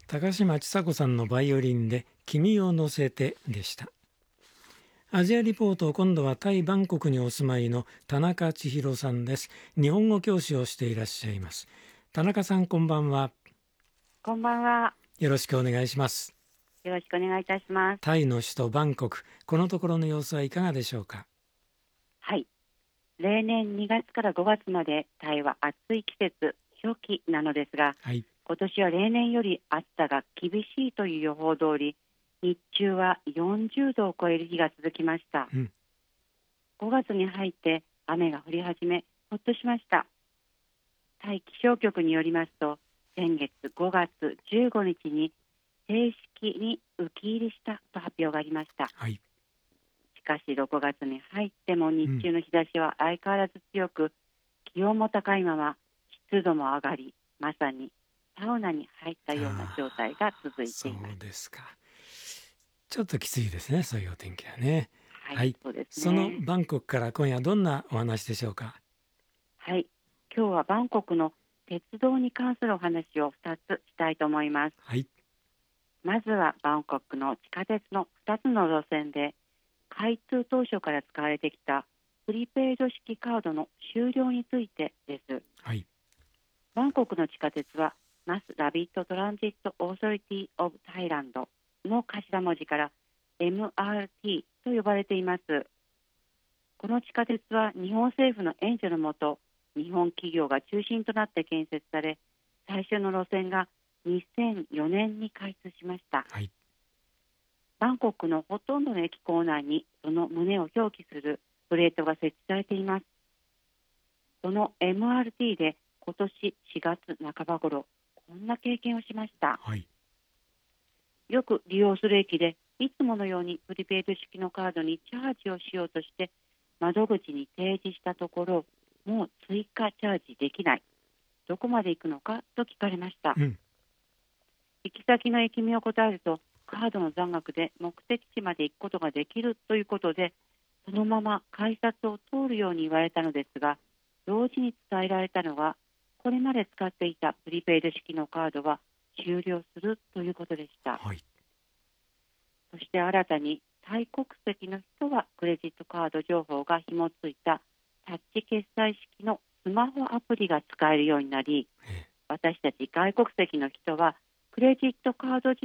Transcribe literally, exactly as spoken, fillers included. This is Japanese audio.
高嶋ちさ子さんのバイオリンで君を乗せてでした。アジアリポート、今度はタイ・バンコクにお住まいの田中千尋さんです。日本語教師をしていらっしゃいます。田中さん、こんばんは。 こんばんは。 よろしくお願いします。 よろしくお願いいたします。 タイの首都バンコク、このところの様子はいかがでしょうか。 はい。例年にがつからごがつまでタイは暑い季節、初期なのですが、 はい、 今年は例年より暑さが厳しいという予報通り、日中はよんじゅうどを超える日が続きました。うん、ごがつに入って雨が降り始め、ほっとしました。タイ気象局によりますと、先月ごがつじゅうごにちに正式に雨季入りしたと発表がありました。 はい、 しかしろくがつに入っても日中の日差しは相変わらず強く、うん、気温も高いまま湿度も上がり、まさにサウナに入ったような状態が続いています。 そうですか。ちょっときついですね、そういうお天気はね。 はい、 はい、 そうですね。 そのバンコクから今夜どんなお話でしょうか。 はい、今日はバンコクの鉄道に関するお話をふたつしたいと思います。 はい、 まずはバンコクの地下鉄のふたつの路線で開通当初から使われてきたプリペイド式カードの終了についてです。 はい、 バンコクの地下鉄はマスラビットトランジットオーソリティオブタイランドの頭文字から エムアールティー と呼ばれています。この地下鉄は日本政府の援助のもと、日本企業が中心となって建設され、最初の路線がにせんよねんに開通しました。 はい、 バンコクのほとんどの駅構内にその旨を表記するプレートが設置されています。その エムアールティー で今年しがつなかば頃、こんな経験をしました。 はい、 よく利用する駅でいつものようにプリペイド式のカードにチャージをしようとして窓口に提示したところ、もう追加チャージできない、どこまで行くのかと聞かれました。うん、行き先の駅名を答えるとカードの残額で目的地まで行くことができるということで、そのまま改札を通るように言われたのですが、同時に伝えられたのは、これまで使っていたプリペイド式のカードは終了するということでした。はい、そして新たにタイ国籍の人はクレジットカード情報が紐付いたタッチ決済式のスマホアプリが使えるようになり、私たち外国籍の人はクレジットカード自